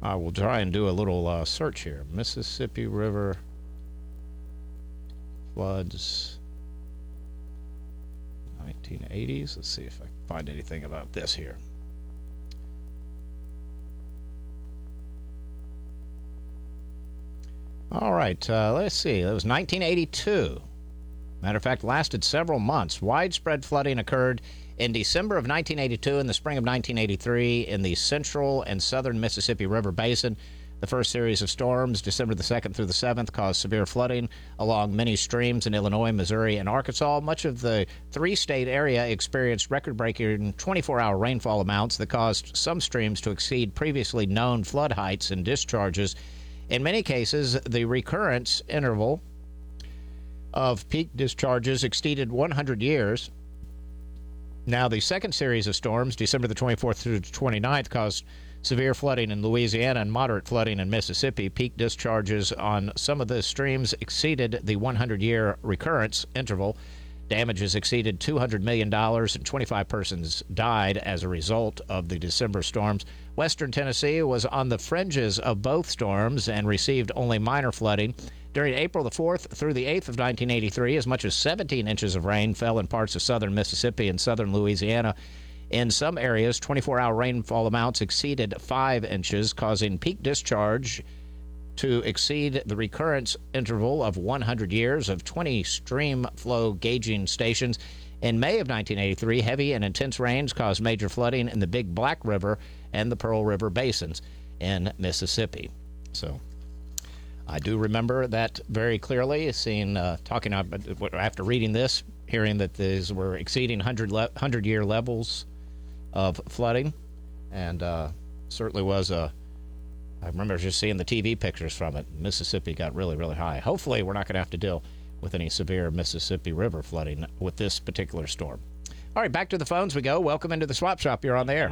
I will try and do a little search here. Mississippi River floods 1980s. Let's see if I can find anything about this here. All right, let's see. It was 1982. Matter of fact, lasted several months. Widespread flooding occurred in December of 1982 and the spring of 1983 in the central and southern Mississippi River Basin. The first series of storms, December the 2nd through the 7th, caused severe flooding along many streams in Illinois, Missouri, and Arkansas. Much of the three-state area experienced record-breaking 24-hour rainfall amounts that caused some streams to exceed previously known flood heights and discharges. In many cases, the recurrence interval of peak discharges exceeded 100 years. Now, the second series of storms, December the 24th through the 29th, caused severe flooding in Louisiana and moderate flooding in Mississippi. Peak discharges on some of the streams exceeded the 100-year recurrence interval. Damages exceeded $200 million, and 25 persons died as a result of the December storms. Western Tennessee was on the fringes of both storms and received only minor flooding. During April the 4th through the 8th of 1983, as much as 17 inches of rain fell in parts of southern Mississippi and southern Louisiana. In some areas, 24-hour rainfall amounts exceeded 5 inches, causing peak discharge to exceed the recurrence interval of 100 years of 20 stream flow gauging stations. In May of 1983, heavy and intense rains caused major flooding in the Big Black River and the Pearl River basins in Mississippi. So I do remember that very clearly, talking about, after reading this, hearing that these were exceeding 100-year levels of flooding, and certainly was I remember just seeing the TV pictures from it. Mississippi got really, really high. Hopefully, we're not going to have to deal with any severe Mississippi River flooding with this particular storm. All right, back to the phones we go. Welcome into the Swap Shop. You're on the air.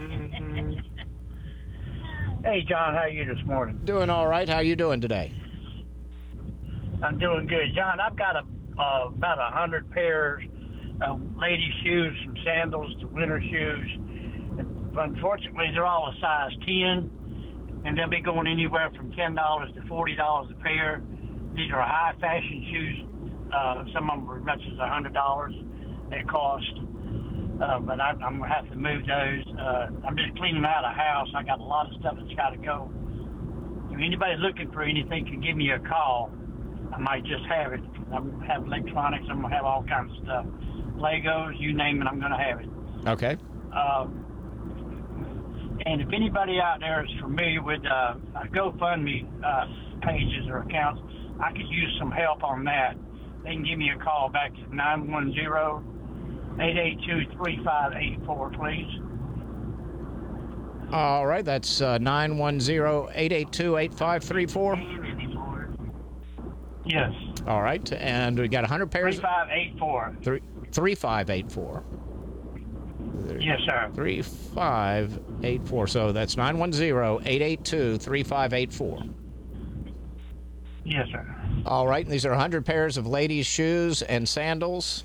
Hey, John, how are you this morning? Doing all right. How you doing today? I'm doing good. John, I've got about 100 pairs of ladies' shoes, some sandals, the winter shoes. Unfortunately, they're all a size 10. And they'll be going anywhere from $10 to $40 a pair. These are high fashion shoes. Some of them are as much as $100 they cost. But I'm going to have to move those. I'm just cleaning out a house. I got a lot of stuff that's got to go. If anybody looking for anything can give me a call, I might just have it. I'm going to have electronics. I'm going to have all kinds of stuff. Legos, you name it, I'm going to have it. Okay. And if anybody out there is familiar with GoFundMe pages or accounts, I could use some help on that. They can give me a call back at 910-882-3584, please. All right, that's 910-882-8534. Yes. All right, and we got 100 pairs. 3584. 3584. Yes, sir. 3584. So that's 910-882-3584. Yes, sir. All right. And these are 100 pairs of ladies' shoes and sandals.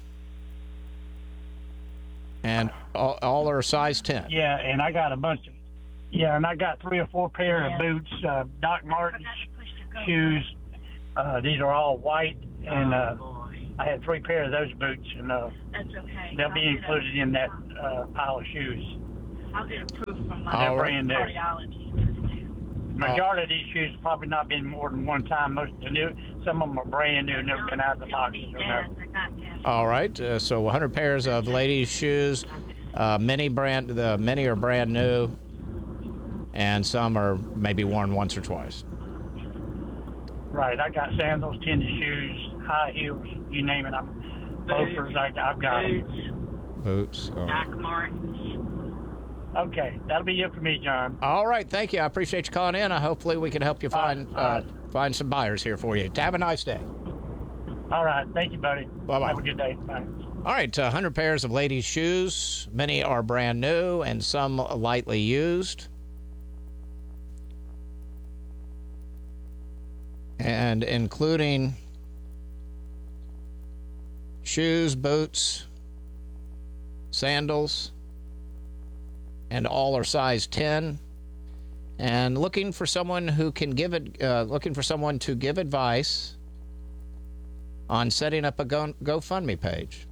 And all are size 10. Yeah, and I got a bunch of... Yeah, and I got 3 or 4 pair of boots, Doc Martens shoes. These are all white, and I had 3 pair of those boots, and that's okay. they'll be included in that pile of shoes. I'll get a proof from my cardiology. Majority of these shoes have probably not been more than one time. Some of them are brand new, never been out of the boxes or nothing. All right, so 100 pairs of ladies' shoes. Many are brand new, and some are maybe worn once or twice. Right, I got sandals, tennis shoes, high heels, you name it. Loafers, I've got boots. Doc Martens. Okay, that'll be it for me, John. All right, thank you. I appreciate you calling in. Hopefully we can help you find some buyers here for you. Have a nice day. All right, thank you, buddy. Bye-bye. Have a good day. Bye. All right, 100 pairs of ladies' shoes. Many are brand new and some lightly used. And including shoes, boots, sandals, and all are size 10. and looking for someone who can looking for someone to give advice on setting up a GoFundMe page.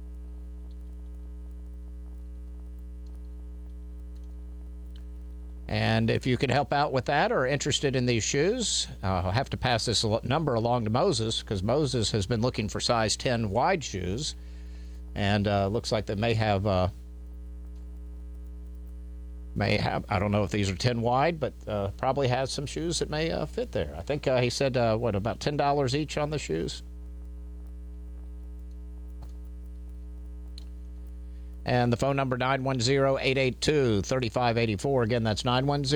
And if you can help out with that or are interested in these shoes, I'll have to pass this number along to Moses, because Moses has been looking for size 10 wide shoes, and looks like they may have, I don't know if these are 10 wide, but probably has some shoes that may fit there. I think he said, about $10 each on the shoes? And the phone number, 910-882-3584. Again, that's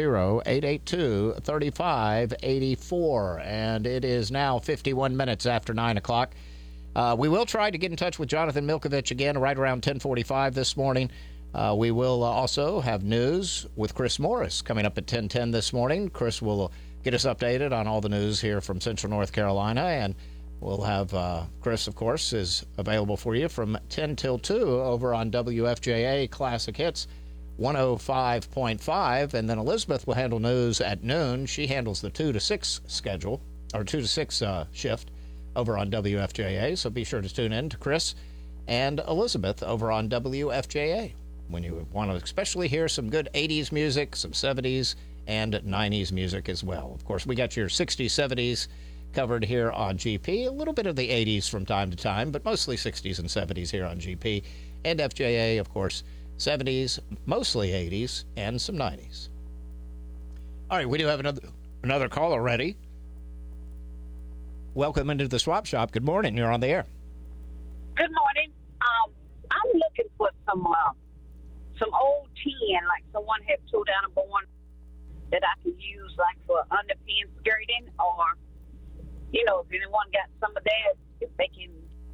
910-882-3584. And it is now 51 minutes after 9 o'clock. We will try to get in touch with Jonathan Milkovich again right around 10:45 this morning. We will also have news with Chris Morris coming up at 10:10 this morning. Chris will get us updated on all the news here from Central North Carolina, and we'll have Chris, of course, is available for you from 10 till 2 over on WFJA Classic Hits 105.5. And then Elizabeth will handle news at noon. She handles the 2 to 6 schedule, or 2 to 6 shift over on WFJA. So be sure to tune in to Chris and Elizabeth over on WFJA when you want to especially hear some good 80s music, some 70s and 90s music as well. Of course, we got your 60s, 70s covered here on GP, a little bit of the 80s from time to time, but mostly 60s and 70s here on GP. And FJA, of course, 70s, mostly 80s, and some 90s. All right, we do have another caller ready. Welcome into the Swap Shop. Good morning. You're on the air. Good morning. I'm looking for some old tin, like someone had two down and born that I can use, like for underpin skirting, or if anyone got some of that, if they can,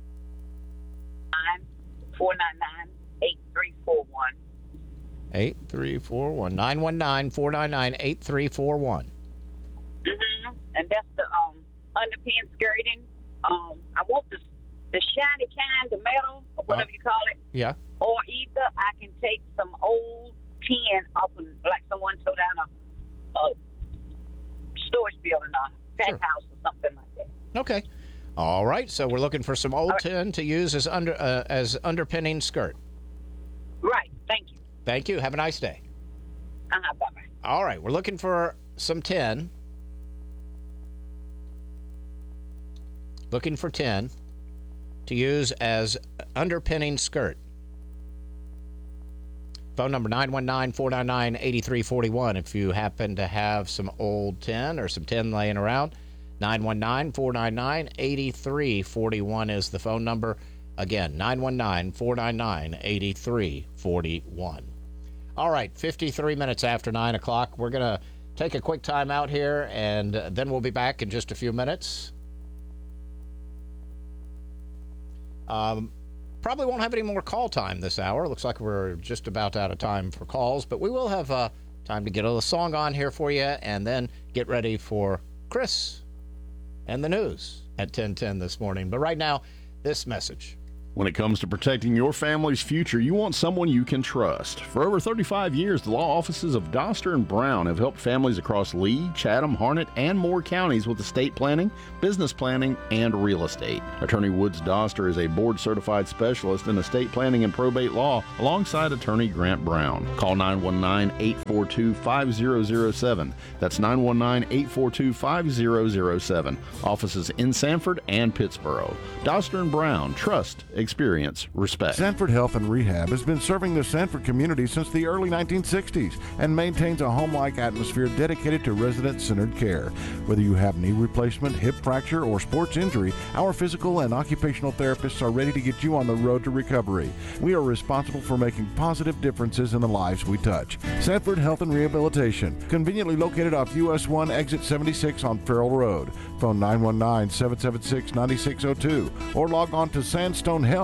499-8341. 8341. 919-499-8341. And that's the underpin skirting. I want the shiny kind, the metal, or whatever you call it. Yeah. Or either I can take some old tin up and, like someone tore down a storage building, a pack house or something like that. Okay. All right. So we're looking for some old tin to use as underpinning skirt. Right. Thank you. Thank you. Have a nice day. Bye-bye. All right. We're looking for some tin. Looking for tin to use as underpinning skirt. Phone number 919-499-8341 if you happen to have some old tin or some tin laying around. 919-499-8341 is the phone number. Again, 919-499-8341. All right, 53 minutes after 9 o'clock. We're going to take a quick time out here, and then we'll be back in just a few minutes. Probably won't have any more call time this hour. Looks like we're just about out of time for calls, but we will have time to get a song on here for you and then get ready for Chris and the news at 10:10 this morning. But right now, this message. When it comes to protecting your family's future, you want someone you can trust. For over 35 years, the law offices of Doster & Brown have helped families across Lee, Chatham, Harnett, and Moore counties with estate planning, business planning, and real estate. Attorney Woods Doster is a board-certified specialist in estate planning and probate law alongside Attorney Grant Brown. Call 919-842-5007. That's 919-842-5007. Offices in Sanford and Pittsboro. Doster & Brown. Trust, experience, respect. Sanford Health and Rehab has been serving the Sanford community since the early 1960s and maintains a home-like atmosphere dedicated to resident-centered care. Whether you have knee replacement, hip fracture, or sports injury, our physical and occupational therapists are ready to get you on the road to recovery. We are responsible for making positive differences in the lives we touch. Sanford Health and Rehabilitation, conveniently located off US 1 Exit 76 on Farrell Road. Phone 919-776-9602 or log on to sandstonehealth.com.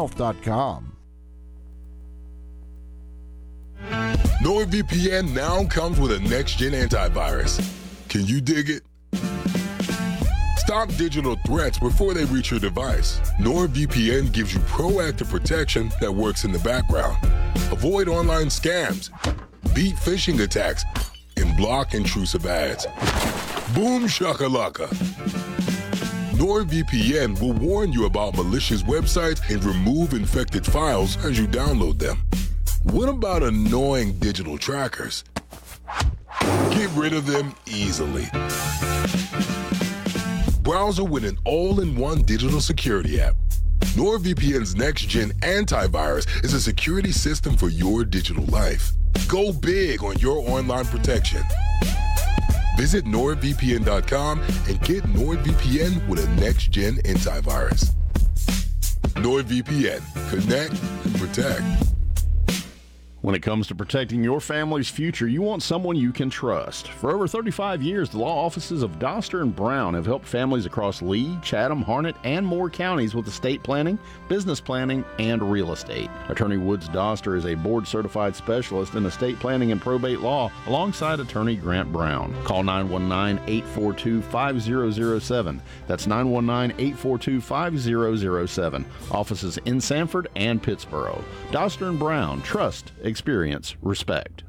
NordVPN now comes with a next-gen antivirus. Can you dig it? Stop digital threats before they reach your device. NordVPN gives you proactive protection that works in the background. Avoid online scams, beat phishing attacks, and block intrusive ads. Boom shakalaka. NordVPN will warn you about malicious websites and remove infected files as you download them. What about annoying digital trackers? Get rid of them easily. Browser with an all-in-one digital security app. NordVPN's next-gen antivirus is a security system for your digital life. Go big on your online protection. Visit NordVPN.com and get NordVPN with a next-gen antivirus. NordVPN. Connect and protect. When it comes to protecting your family's future, you want someone you can trust. For over 35 years, the law offices of Doster & Brown have helped families across Lee, Chatham, Harnett, and Moore counties with estate planning, business planning, and real estate. Attorney Woods Doster is a board-certified specialist in estate planning and probate law alongside Attorney Grant Brown. Call 919-842-5007. That's 919-842-5007. Offices in Sanford and Pittsboro. Doster & Brown. Trust, experience, respect.